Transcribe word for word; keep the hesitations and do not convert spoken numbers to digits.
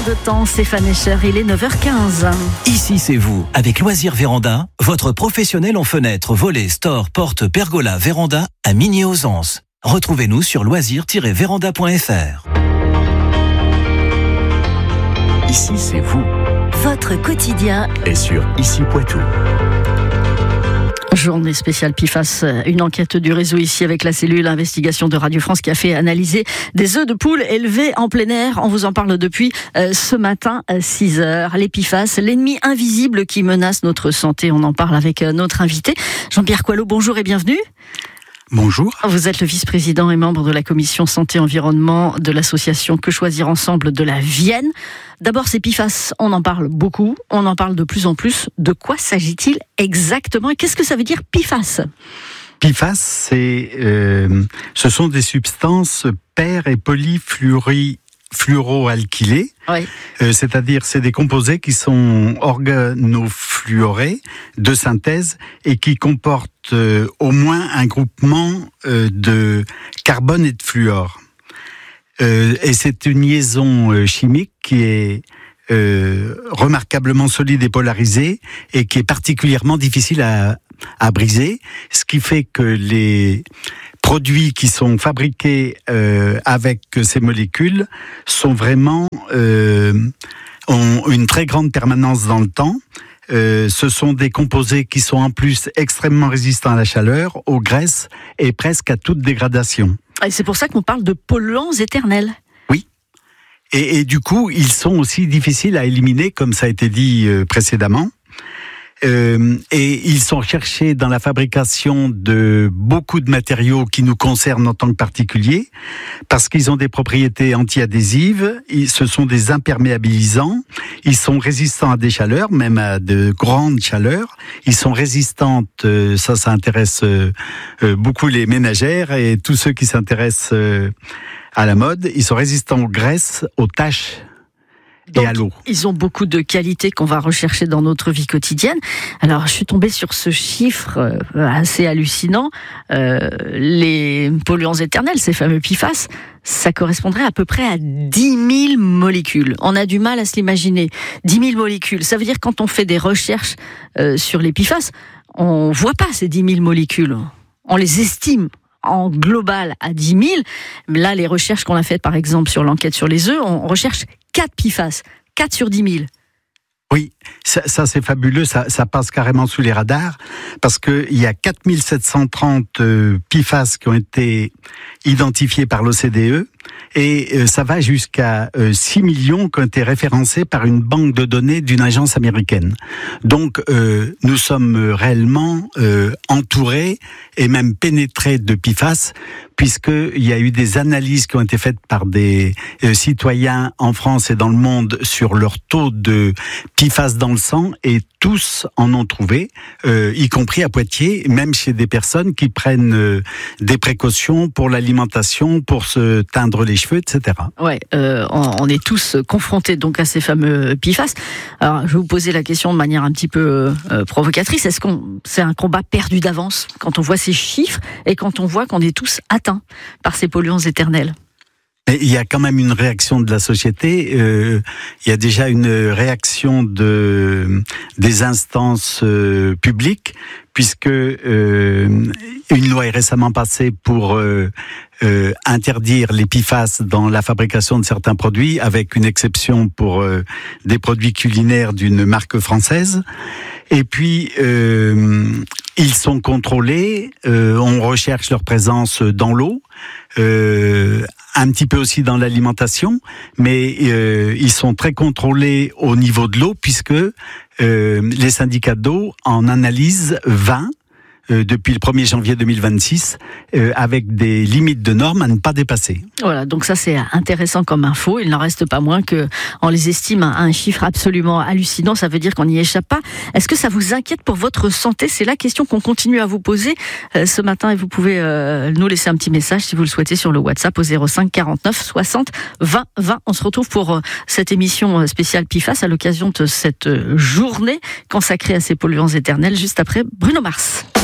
de temps, Stéphane Escher, il est neuf heures quinze. Ici c'est vous, avec Loisirs Véranda, votre professionnel en fenêtres, volets, stores, portes, pergolas, véranda à Migné aux Anses. Retrouvez-nous sur loisirs tiret véranda point f r. Ici c'est vous. Votre quotidien est sur Ici Poitou. Journée spéciale P F A S, une enquête du réseau ici avec la cellule investigation de Radio France qui a fait analyser des œufs de poule élevés en plein air. On vous en parle depuis euh, ce matin à six heures. Les P F A S, l'ennemi invisible qui menace notre santé. On en parle avec euh, notre invité. Jean-Pierre Coelho, bonjour et bienvenue. Bonjour. Vous êtes le vice-président et membre de la commission santé-environnement de l'association Que Choisir Ensemble de la Vienne. D'abord, ces P F A S, on en parle beaucoup, on en parle de plus en plus. De quoi s'agit-il exactement et qu'est-ce que ça veut dire P F A S ? P F A S, c'est, euh, ce sont des substances per- et polyfluori fluoroalkylés, oui. euh, c'est-à-dire c'est des composés qui sont organofluorés de synthèse et qui comportent euh, au moins un groupement euh, de carbone et de fluor. Euh, et c'est une liaison euh, chimique qui est euh, remarquablement solide et polarisée et qui est particulièrement difficile à, à briser, ce qui fait que les produits qui sont fabriqués euh, avec ces molécules sont vraiment euh, ont une très grande permanence dans le temps. Euh, ce sont des composés qui sont en plus extrêmement résistants à la chaleur, aux graisses et presque à toute dégradation. Et c'est pour ça qu'on parle de polluants éternels. Oui. Et, et du coup, ils sont aussi difficiles à éliminer, comme ça a été dit euh, précédemment. Euh, et ils sont recherchés dans la fabrication de beaucoup de matériaux qui nous concernent en tant que particuliers, parce qu'ils ont des propriétés anti-adhésives, ils, ce sont des imperméabilisants, ils sont résistants à des chaleurs, même à de grandes chaleurs, ils sont résistants, euh, ça, ça intéresse euh, euh, beaucoup les ménagères et tous ceux qui s'intéressent euh, à la mode, ils sont résistants aux graisses, aux taches. Donc, et à l'eau. Ils ont beaucoup de qualités qu'on va rechercher dans notre vie quotidienne. Alors, je suis tombée sur ce chiffre euh, assez hallucinant. Euh, les polluants éternels, ces fameux P F A S, ça correspondrait à peu près à dix mille molécules. On a du mal à se l'imaginer. dix mille molécules. Ça veut dire que quand on fait des recherches euh, sur les P F A S, on voit pas ces dix mille molécules. On les estime en global à dix mille. Là, les recherches qu'on a faites, par exemple, sur l'enquête sur les œufs, on recherche quatre P F A S, quatre sur dix mille. Oui, ça, ça c'est fabuleux, ça, ça passe carrément sous les radars, parce qu'il y a quatre mille sept cent trente euh, P F A S qui ont été identifiés par l'O C D E, et euh, ça va jusqu'à euh, six millions qui ont été référencés par une banque de données d'une agence américaine. Donc, euh, nous sommes réellement euh, entourés et même pénétrés de P F A S, puisqu'il y a eu des analyses qui ont été faites par des euh, citoyens en France et dans le monde sur leur taux de P F A S dans le sang, et tous en ont trouvé, euh, y compris à Poitiers, même chez des personnes qui prennent euh, des précautions pour l'alimentation, pour se teindre les cheveux, et cetera. Ouais, euh, on, on est tous confrontés donc à ces fameux P F A S. Alors, je vais vous poser la question de manière un petit peu euh, provocatrice. Est-ce qu'on c'est un combat perdu d'avance quand on voit ces chiffres et quand on voit qu'on est tous atteints par ces polluants éternels? Mais il y a quand même une réaction de la société. Euh, il y a déjà une réaction de des instances euh, publiques, puisque euh, une loi est récemment passée pour euh, euh, interdire les P F A S dans la fabrication de certains produits, avec une exception pour euh, des produits culinaires d'une marque française. Et puis, euh, ils sont contrôlés, euh, on recherche leur présence dans l'eau, euh, un petit peu aussi dans l'alimentation, mais euh, ils sont très contrôlés au niveau de l'eau, puisque euh, les syndicats d'eau en analysent vingt euh, depuis le premier janvier deux mille vingt-six, euh, avec des limites de normes à ne pas dépasser. Voilà, donc ça c'est intéressant comme info. Il n'en reste pas moins que on les estime à un chiffre absolument hallucinant. Ça veut dire qu'on n'y échappe pas. Est-ce que ça vous inquiète pour votre santé? C'est la question qu'on continue à vous poser euh, ce matin, et vous pouvez euh, nous laisser un petit message si vous le souhaitez sur le WhatsApp au zéro cinq quarante-neuf soixante vingt vingt. On se retrouve pour euh, cette émission spéciale P F A S à l'occasion de cette journée consacrée à ces polluants éternels juste après Bruno Mars.